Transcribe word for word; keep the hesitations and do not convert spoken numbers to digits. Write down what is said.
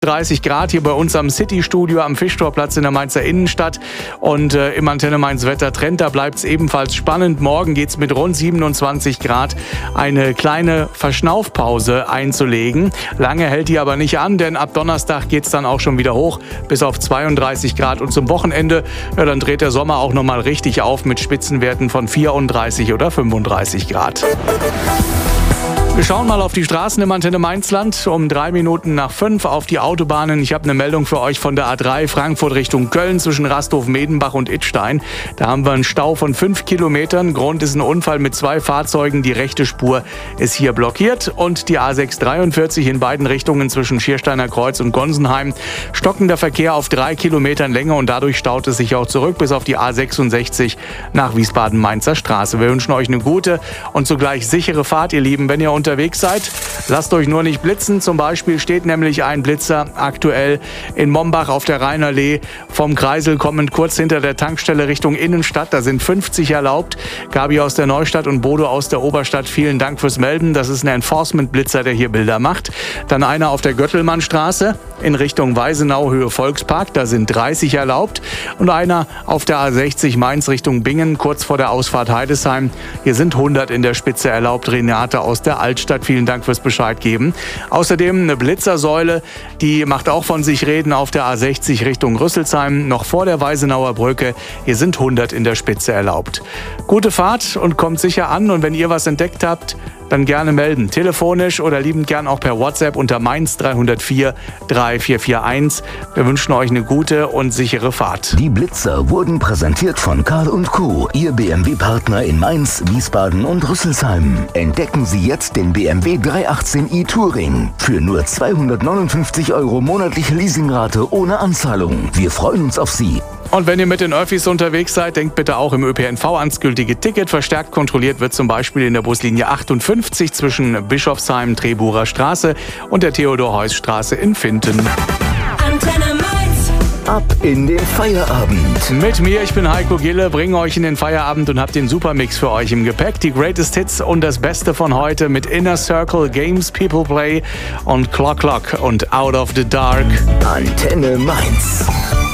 dreißig Grad hier bei uns am City-Studio am Fischtorplatz in der Mainzer Innenstadt. Und äh, im Antenne Mainz Wettertrend, da bleibt es ebenfalls spannend. Morgen geht es mit rund siebenundzwanzig Grad eine kleine Verschnaufpause einzulegen. Lange hält die aber nicht an, denn ab Donnerstag geht es dann auch schon wieder hoch bis auf zweiunddreißig Grad. Und zum Wochenende, ja, dann dreht der Sommer auch nochmal richtig auf mit Spitzenwerten von vierunddreißig oder fünfunddreißig Grad. Wir schauen mal auf die Straßen im Antenne Mainzland um drei Minuten nach fünf auf die Autobahnen. Ich habe eine Meldung für euch von der A drei Frankfurt Richtung Köln zwischen Rasthof-Medenbach und Idstein. Da haben wir einen Stau von fünf Kilometern. Grund ist ein Unfall mit zwei Fahrzeugen. Die rechte Spur ist hier blockiert. Und die A sechs dreiundvierzig in beiden Richtungen zwischen Schiersteiner Kreuz und Gonsenheim. Stockender Verkehr auf drei Kilometern Länge und dadurch staut es sich auch zurück bis auf die A sechsundsechzig nach Wiesbaden-Mainzer Straße. Wir wünschen euch eine gute und zugleich sichere Fahrt, ihr Lieben. Wenn ihr unterwegs seid, lasst euch nur nicht blitzen. Zum Beispiel steht nämlich ein Blitzer aktuell in Mombach auf der Rheinallee vom Kreisel kommend kurz hinter der Tankstelle Richtung Innenstadt. Da sind fünfzig erlaubt. Gabi aus der Neustadt und Bodo aus der Oberstadt, vielen Dank fürs Melden. Das ist ein Enforcement-Blitzer, der hier Bilder macht. Dann einer auf der Göttelmannstraße in Richtung Weisenau, Höhe Volkspark. Da sind dreißig erlaubt. Und einer auf der A sechzig Mainz Richtung Bingen, kurz vor der Ausfahrt Heidesheim. Hier sind hundert in der Spitze erlaubt. Renate aus der Altstadt, vielen Dank fürs Bescheid geben. Außerdem eine Blitzersäule, die macht auch von sich reden auf der A sechzig Richtung Rüsselsheim, noch vor der Weisenauer Brücke. Hier sind hundert in der Spitze erlaubt. Gute Fahrt und kommt sicher an. Und wenn ihr was entdeckt habt, dann gerne melden. Telefonisch oder liebend gern auch per WhatsApp unter Mainz drei null vier drei vier vier eins. Wir wünschen euch eine gute und sichere Fahrt. Die Blitzer wurden präsentiert von Karl und Co., Ihr B M W-Partner in Mainz, Wiesbaden und Rüsselsheim. Entdecken Sie jetzt den B M W dreihundertachtzehn i Touring für nur zweihundertneunundfünfzig Euro monatliche Leasingrate ohne Anzahlung. Wir freuen uns auf Sie. Und wenn ihr mit den Öffis unterwegs seid, denkt bitte auch im Ö P N V ans gültige Ticket. Verstärkt kontrolliert wird zum Beispiel in der Buslinie achtundfünfzig zwischen Bischofsheim, Treburer Straße und der Theodor-Heuss-Straße in Vinten. Antenne Mainz. Ab in den Feierabend. Mit mir, ich bin Heiko Gille, bringe euch in den Feierabend und habe den Supermix für euch im Gepäck. Die Greatest Hits und das Beste von heute mit Inner Circle, Games People Play und Clock Clock und Out of the Dark. Antenne Mainz.